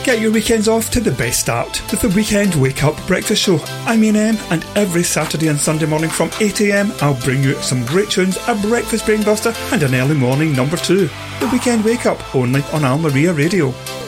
Get your weekends off to the best start with the Weekend Wake Up Breakfast Show. I'm Ian M, and every Saturday and Sunday morning from 8am I'll bring you some great tunes, a breakfast brainbuster and an early morning number 2. The Weekend Wake Up, only on Al Maria Radio.